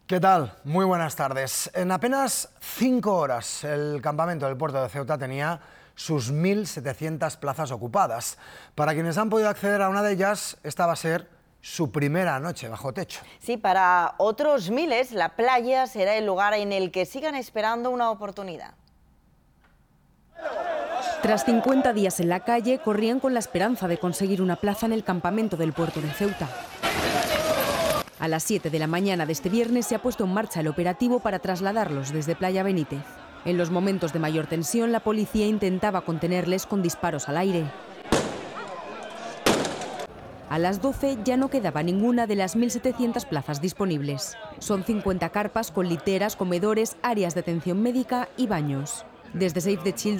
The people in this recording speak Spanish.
¿Qué tal? Muy buenas tardes. En apenas 5 horas el campamento del puerto de Ceuta tenía sus 1.700 plazas ocupadas. Para quienes han podido acceder a una de ellas, esta va a ser su primera noche bajo techo. Sí, para otros miles, la playa será el lugar en el que sigan esperando una oportunidad. Tras 50 días en la calle, corrían con la esperanza de conseguir una plaza en el campamento del puerto de Ceuta. A las 7 de la mañana de este viernes se ha puesto en marcha el operativo para trasladarlos desde Playa Benítez. En los momentos de mayor tensión, la policía intentaba contenerles con disparos al aire. A las 12 ya no quedaba ninguna de las 1.700 plazas disponibles. Son 50 carpas con literas, comedores, áreas de atención médica y baños. Desde Save the Children